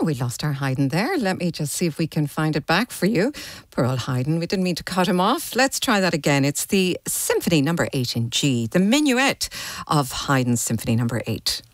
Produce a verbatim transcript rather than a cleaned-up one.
we lost our Haydn there. Let me just see if we can find it back for you. Poor old Haydn, we didn't mean to cut him off. Let's try that again. It's the Symphony number eight in G, the minuet of Haydn's Symphony number eight.